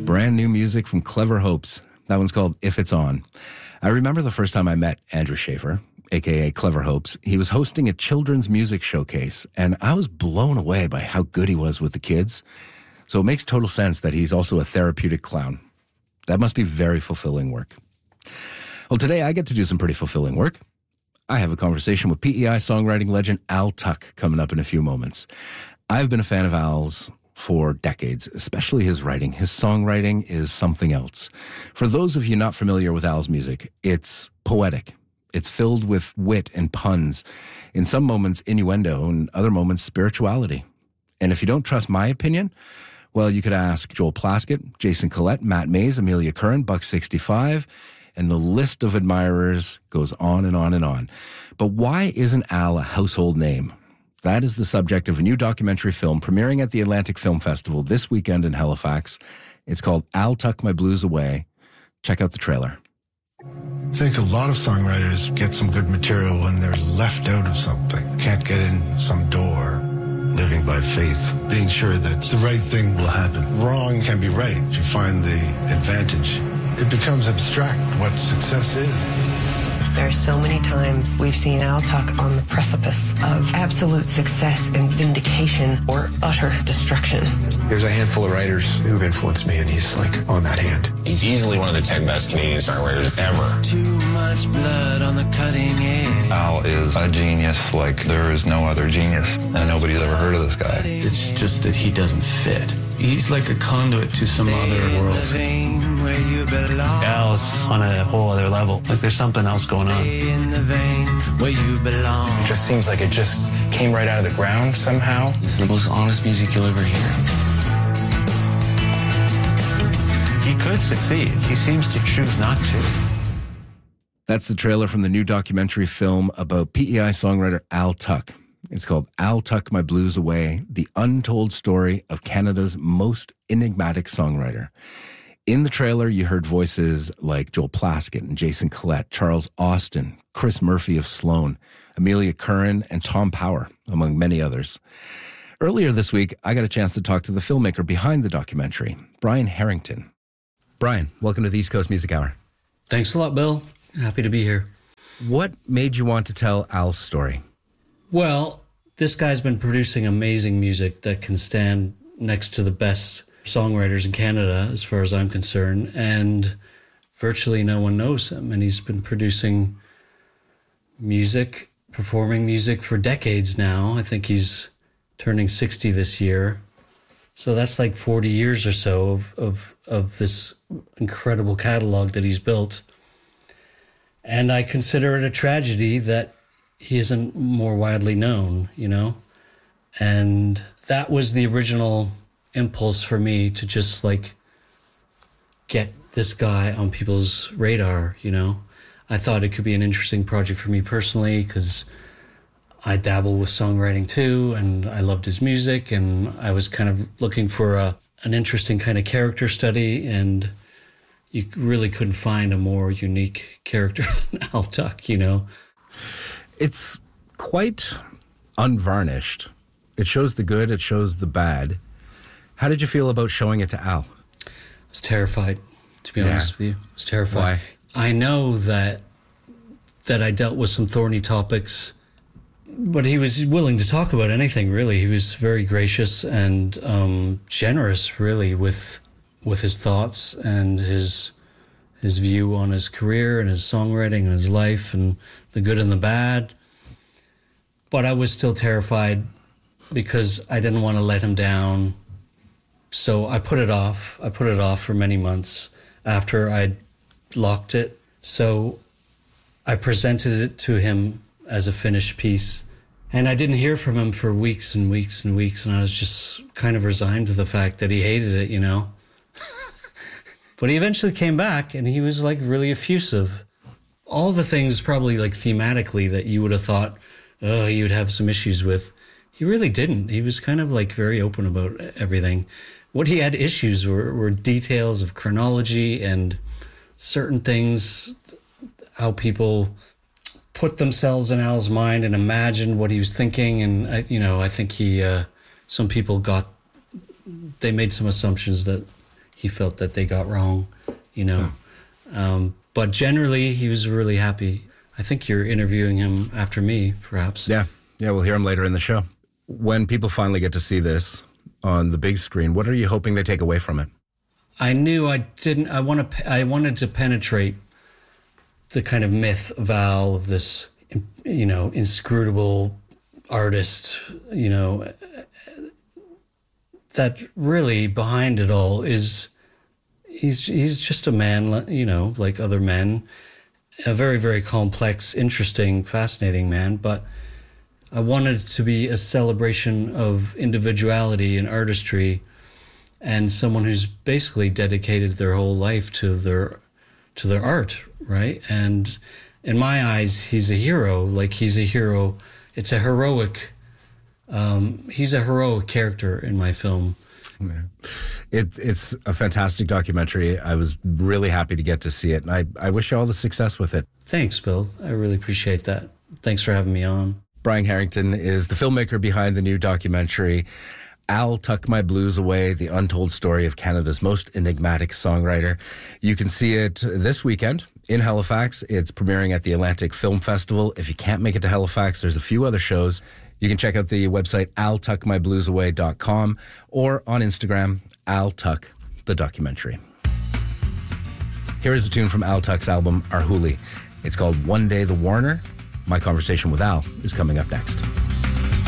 Brand new music from Clever Hopes. That one's called If It's On. I remember the first time I met Andrew Schaefer, a.k.a. Clever Hopes. He was hosting a children's music showcase, and I was blown away by how good he was with the kids. So it makes total sense that he's also a therapeutic clown. That must be very fulfilling work. Well, today I get to do some pretty fulfilling work. I have a conversation with PEI songwriting legend Al Tuck coming up in a few moments. I've been a fan of Al's for decades, especially his writing. His songwriting is something else. For those of you not familiar with Al's music, it's poetic. It's filled with wit and puns. In some moments, innuendo, and other moments, spirituality. And if you don't trust my opinion, well, you could ask Joel Plaskett, Jason Collette, Matt Mays, Amelia Curran, Buck65, and the list of admirers goes on and on and on. But why isn't Al a household name? That is the subject of a new documentary film premiering at the Atlantic Film Festival this weekend in Halifax. It's called I'll Tuck My Blues Away. Check out the trailer. I think a lot of songwriters get some good material when they're left out of something, can't get in some door. Living by faith, being sure that the right thing will happen. Wrong can be right if you find the advantage. It becomes abstract what success is. There are so many times we've seen Al Tuck on the precipice of absolute success and vindication or utter destruction. There's a handful of writers who've influenced me, and he's like on that hand. He's easily one of the 10 best Canadian songwriters ever. Too much blood on the cutting edge. Al is a genius like there is no other genius, and nobody's ever heard of this guy. It's just that he doesn't fit. He's like a conduit to some other world. Al's on a whole other level. Like there's something else going on. It just seems like it just came right out of the ground somehow. It's the most honest music you'll ever hear. He could succeed. He seems to choose not to. That's the trailer from the new documentary film about PEI songwriter Al Tuck. It's called I'll Tuck My Blues Away, the untold story of Canada's most enigmatic songwriter. In the trailer, you heard voices like Joel Plaskett and Jason Collette, Charles Austin, Chris Murphy of Sloan, Amelia Curran, and Tom Power, among many others. Earlier this week, I got a chance to talk to the filmmaker behind the documentary, Brian Harrington. Brian, welcome to the East Coast Music Hour. Thanks a lot, Bill. Happy to be here. What made you want to tell Al's story? Well, this guy's been producing amazing music that can stand next to the best songwriters in Canada, as far as I'm concerned, and virtually no one knows him. And he's been producing music, performing music for decades now. I think he's turning 60 this year. So that's like 40 years or so of this incredible catalog that he's built. And I consider it a tragedy that he isn't more widely known, you know? And that was the original impulse for me to just like get this guy on people's radar, you know? I thought it could be an interesting project for me personally because I dabble with songwriting too, and I loved his music, and I was kind of looking for an interesting kind of character study, and you really couldn't find a more unique character than Al Tuck, you know? It's quite unvarnished. It shows the good, it shows the bad. How did you feel about showing it to Al? I was terrified, to be honest with you. I was terrified. Why? I know that I dealt with some thorny topics, but he was willing to talk about anything, really. He was very gracious and generous, really, with his thoughts and his view on his career and his songwriting and his life and the good and the bad. But I was still terrified because I didn't want to let him down. So I put it off. I put it off for many months after I'd locked it. So I presented it to him as a finished piece. And I didn't hear from him for weeks and weeks and weeks. And I was just kind of resigned to the fact that he hated it, you know. But he eventually came back and he was like really effusive. All the things probably like thematically that you would have thought, oh, you would have some issues with. He really didn't. He was kind of like very open about everything. What he had issues were details of chronology and certain things, how people put themselves in Al's mind and imagined what he was thinking. And, I think some people they made some assumptions that he felt that they got wrong, you know. But generally, he was really happy. I think you're interviewing him after me, perhaps. Yeah, we'll hear him later in the show. When people finally get to see this on the big screen, what are you hoping they take away from it? I knew I wanted to penetrate the kind of myth of Al, of this, you know, inscrutable artist, you know, that really behind it all is he's just a man, you know, like other men, a very, very complex, interesting, fascinating man. But I wanted it to be a celebration of individuality and artistry, and someone who's basically dedicated their whole life to their art, right? And in my eyes, he's a hero. Like, he's a hero. It's a heroic. He's a heroic character in my film. It's a fantastic documentary. I was really happy to get to see it, and I wish you all the success with it. Thanks, Bill. I really appreciate that. Thanks for having me on. Brian Harrington is the filmmaker behind the new documentary, I'll Tuck My Blues Away, the untold story of Canada's most enigmatic songwriter. You can see it this weekend in Halifax. It's premiering at the Atlantic Film Festival. If you can't make it to Halifax, there's a few other shows. You can check out the website, I'llTuckMyBluesAway.com, or on Instagram, I'll Tuck the documentary. Here is a tune from Al Tuck's album, Arhoolie. It's called One Day the Warner. My conversation with Al is coming up next.